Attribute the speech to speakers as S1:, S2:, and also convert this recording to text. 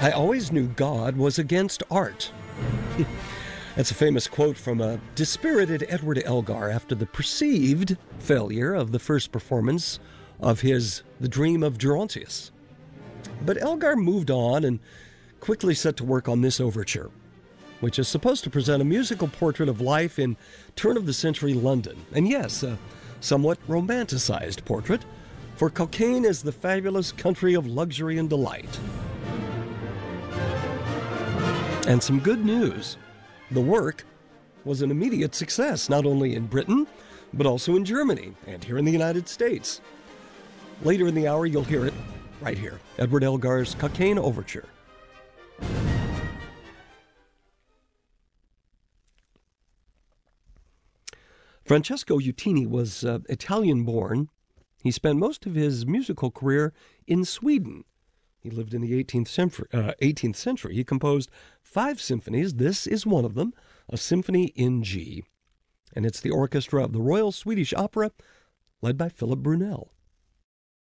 S1: I always knew God was against art. That's a famous quote from a dispirited Edward Elgar after the perceived failure of the first performance of his The Dream of Gerontius. But Elgar moved on and quickly set to work on this overture, which is supposed to present a musical portrait of life in turn-of-the-century London. And yes, a somewhat romanticized portrait, for Cokayne is the fabulous country of luxury and delight. And some good news. The work was an immediate success, not only in Britain, but also in Germany and here in the United States. Later in the hour, you'll hear it right here. Edward Elgar's Cokayne Overture. Francesco Utini was Italian-born. He spent most of his musical career in Sweden. He lived in the 18th century. He composed 5 symphonies. This is one of them, a symphony in G. And it's the orchestra of the Royal Swedish Opera, led by Philip Brunel.